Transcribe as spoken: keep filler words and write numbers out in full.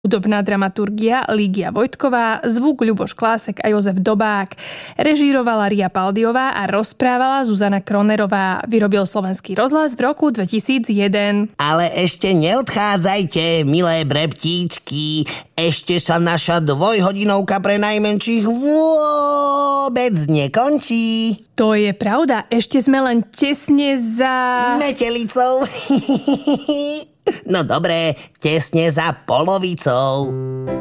Hudobná dramaturgia Lígia Vojtková, zvuk Ľuboš Klásek a Jozef Dobák. Režírovala Ria Paldiová a rozprávala Zuzana Kronerová. Vyrobil Slovenský rozhlas v roku dvetisícjeden. Ale ešte neodchádzajte, milé brebtíčky. Ešte sa naša dvojhodinovka pre najmenších vôbec nekončí. To je pravda, ešte sme len tesne za... Metelicou. No dobré, tesne za polovicou.